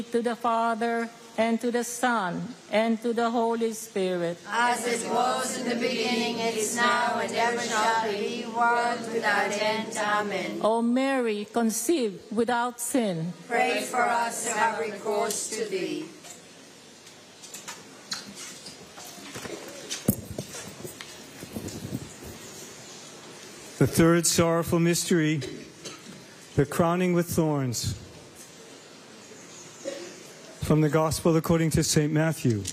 to the Father, and to the Son, and to the Holy Spirit. As it was in the beginning, it is now, and ever shall be, world without end. Amen. O Mary, conceived without sin, Pray for us who have recourse to thee. The third sorrowful mystery, the crowning with thorns. From the Gospel according to St. Matthew.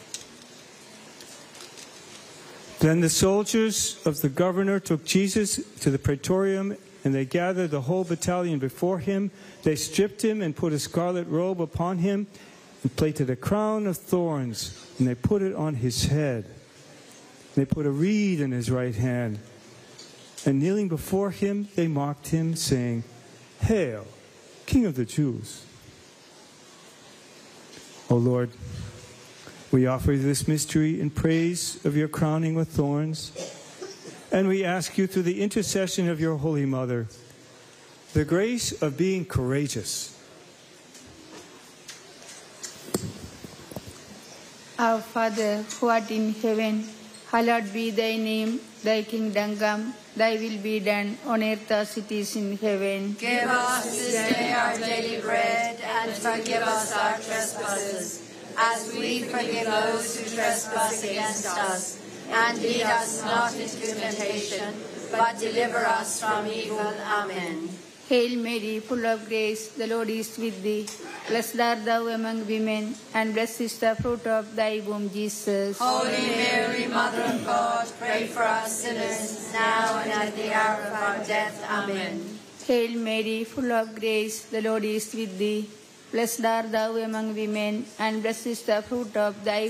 Then the soldiers of the governor took Jesus to the praetorium, and they gathered the whole battalion before him. They stripped him and put a scarlet robe upon him, and plaited a crown of thorns, and they put it on his head. They put a reed in his right hand. And kneeling before him, they mocked him, saying, "Hail, King of the Jews." O Lord, we offer you this mystery in praise of your crowning with thorns, and we ask you through the intercession of your Holy Mother, the grace of being courageous. Our Father, who art in heaven, hallowed be thy name. Thy kingdom come, thy will be done on earth as it is in heaven. Give us this day our daily bread, and forgive us our trespasses, as we forgive those who trespass against us. And lead us not into temptation, but deliver us from evil. Amen. Hail Mary, full of grace, the Lord is with thee. Blessed art thou among women, and blessed is the fruit of thy womb, Jesus. Holy Mary, Mother of God, pray for us sinners, now and at the hour of our death. Amen. Hail Mary, full of grace, the Lord is with thee. Blessed art thou among women, and blessed is the fruit of thy